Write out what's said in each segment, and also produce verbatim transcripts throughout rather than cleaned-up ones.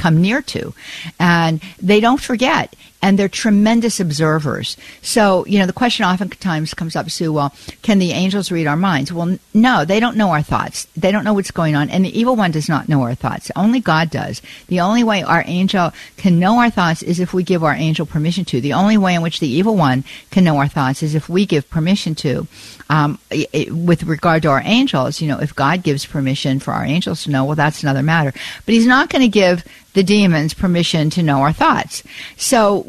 come near to. And they don't forget. And they're tremendous observers. So, you know, the question oftentimes comes up, Sue, well, can the angels read our minds? Well, no, they don't know our thoughts. They don't know what's going on. And the evil one does not know our thoughts. Only God does. The only way our angel can know our thoughts is if we give our angel permission to. The only way in which the evil one can know our thoughts is if we give permission to. Um, it, with regard to our angels, you know, if God gives permission for our angels to know, well, that's another matter. But he's not going to give the demons permission to know our thoughts. So,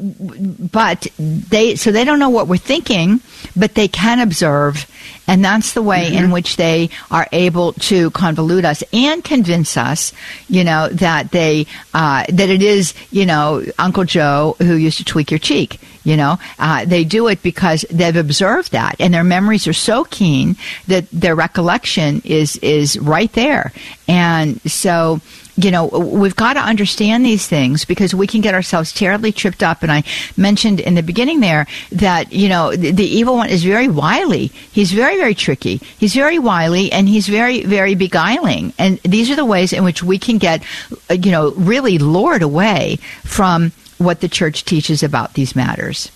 but they, so they don't know what we're thinking, but they can observe. And that's the way mm-hmm. in which they are able to convolute us and convince us, you know, that they, uh, that it is, you know, Uncle Joe who used to tweak your cheek, you know. Uh, they do it because they've observed that, and their memories are so keen that their recollection is, is right there. And so, you know, we've got to understand these things because we can get ourselves terribly tripped up. And I mentioned in the beginning there that, you know, the, the evil one is very wily. He's very, very tricky. He's very wily, and he's very, very beguiling. And these are the ways in which we can get, you know, really lured away from what the church teaches about these matters.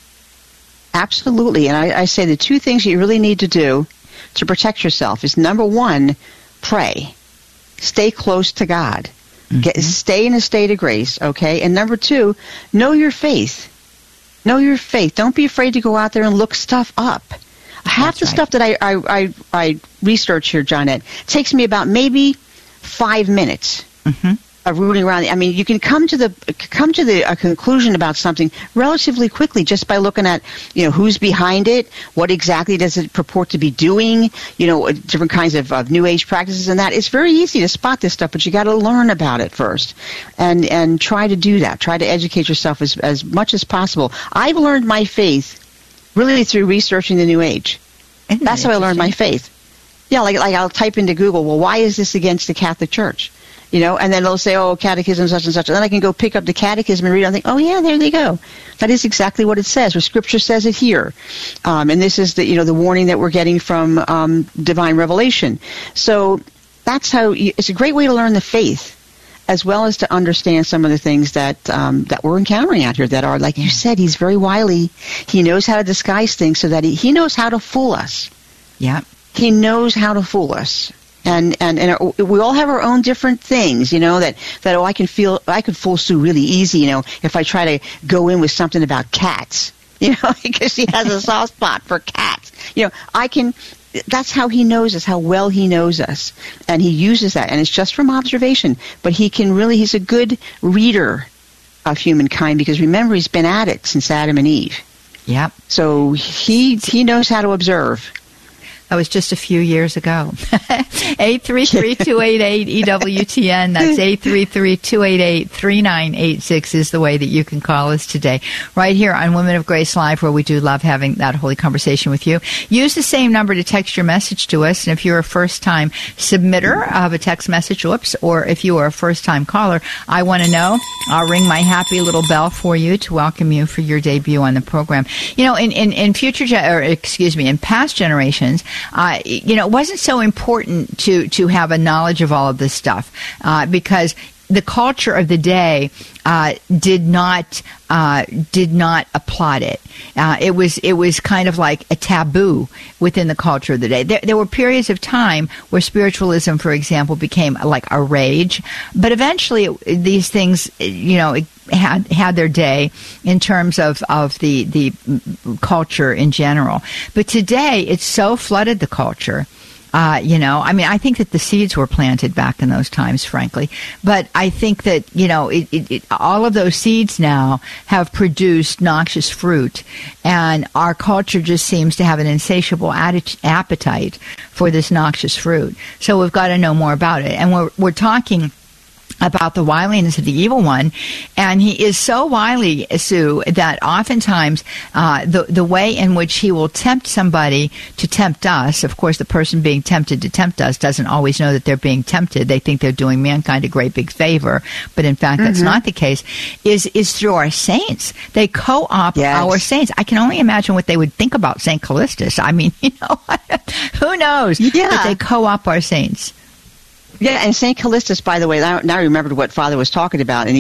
Absolutely. And I, I say the two things you really need to do to protect yourself is, number one, pray. Stay close to God. Get, mm-hmm. Stay in a state of grace, okay? And number two, know your faith. Know your faith. Don't be afraid to go out there and look stuff up. Half That's the right. stuff that I, I, I, I research here, Johnette, takes me about maybe five minutes mm-hmm. of rooting around. I mean, you can come to the come to the a conclusion about something relatively quickly just by looking at, you know, who's behind it, what exactly does it purport to be doing, you know, different kinds of, of New Age practices and that. It's very easy to spot this stuff, but you got to learn about it first, and and try to do that. Try to educate yourself as as much as possible. I've learned my faith really through researching the New Age. Isn't That's how I learned my faith. Yeah, like like I'll type into Google, well, why is this against the Catholic Church? You know, and then they'll say, oh, catechism, such and such. And then I can go pick up the catechism and read it and think, oh, yeah, there they go. That is exactly what it says, or Scripture says it here. Um, and this is the, you know, the warning that we're getting from um, divine revelation. So that's how, you, it's a great way to learn the faith, as well as to understand some of the things that um, that we're encountering out here that are, like you said, he's very wily. He knows how to disguise things so that he, he knows how to fool us. Yeah. He knows how to fool us. And, and and we all have our own different things, you know, that, that, oh, I can feel, I could fool Sue really easy, you know, if I try to go in with something about cats, you know, because she has a soft spot for cats. You know, I can, that's how he knows us, how well he knows us. And he uses that, and it's just from observation. But he can really, he's a good reader of humankind, because remember, he's been at it since Adam and Eve. Yep. So he he knows how to observe. That was just a few years ago. eight three three, two eight eight, E W T N. That's eight three three, two eight eight, three nine eight six is the way that you can call us today. Right here on Women of Grace Live, where we do love having that holy conversation with you. Use the same number to text your message to us. And if you're a first-time submitter of a text message, whoops, or if you are a first-time caller, I want to know. I'll ring my happy little bell for you to welcome you for your debut on the program. You know, in, in, in future, ge- or excuse me, in past generations, Uh, you know, it wasn't so important to, to have a knowledge of all of this stuff uh, because the culture of the day uh, did not uh, did not applaud it. Uh, it was it was kind of like a taboo within the culture of the day. There, there were periods of time where spiritualism, for example, became like a rage, but eventually it, these things, you know, it had had their day in terms of of the the culture in general. But today, it's so flooded the culture. Uh, you know, I mean, I think that the seeds were planted back in those times, frankly. But I think that, you know, it, it, it, all of those seeds now have produced noxious fruit. And our culture just seems to have an insatiable atti- appetite for this noxious fruit. So we've got to know more about it. And we're, we're talking about the wiliness of the evil one, and he is so wily, Sue, that oftentimes uh, the the way in which he will tempt somebody to tempt us, of course, the person being tempted to tempt us doesn't always know that they're being tempted. They think they're doing mankind a great big favor, but in fact, mm-hmm. that's not the case, is is through our saints. They co-opt yes. our saints. I can only imagine what they would think about Saint Callistus. I mean, you know, who knows? Yeah. But they co-opt our saints. Yeah, and Saint Callistus, by the way, now I remembered what Father was talking about, and